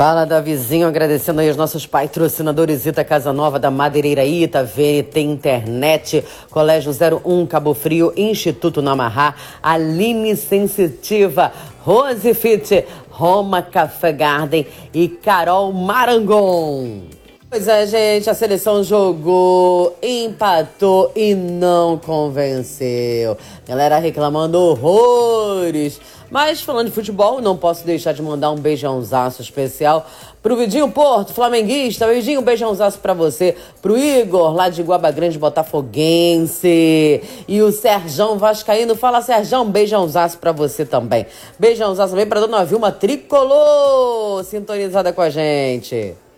Fala, Davizinho, agradecendo aí os nossos patrocinadores Ita Casa Nova, da Madeireira Ita, VNT Internet, Colégio 01 Cabo Frio, Instituto Namarra, Aline Sensitiva, Rose Fit, Roma Café Garden e Carol Marangon. Pois é, gente, a seleção jogou, empatou e não convenceu. Galera reclamando horrores. Mas falando de futebol, não posso deixar de mandar um beijãozaço especial pro Vidinho Porto, flamenguista. Vidinho, um beijãozaço pra você. Pro Igor, lá de Guaba Grande, botafoguense. E o Serjão vascaíno. Fala, Serjão, um beijãozaço pra você também. Beijãozaço também pra Dona Vilma Tricolor, sintonizada com a gente.